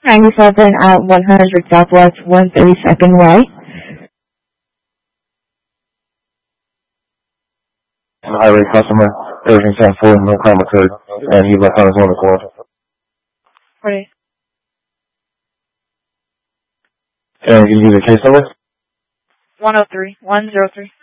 97 at 100 Southwest 132nd Way. An irate customer, urging 10-4, no crime occurred, and he left on his own accord. Ready. And can you give the case number? 103.